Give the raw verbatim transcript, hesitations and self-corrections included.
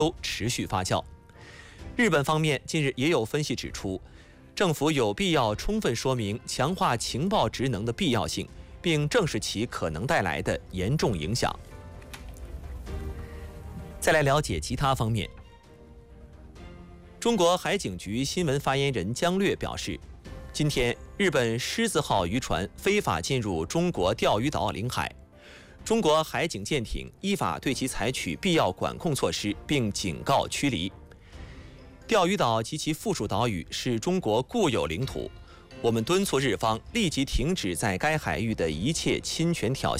都持续发酵。日本方面近日也有分析指出，政府有必要充分说明强化情报职能的必要性，并正视其可能带来的严重影响。再来了解其他方面。中国海警局新闻发言人姜略表示，今天日本狮子号渔船非法进入中国钓鱼岛领海，中国海警舰艇依法对其采取必要管控措施，并警告驱离。钓鱼岛及其附属岛屿是中国固有领土，我们敦促日方立即停止在该海域的一切侵权挑衅。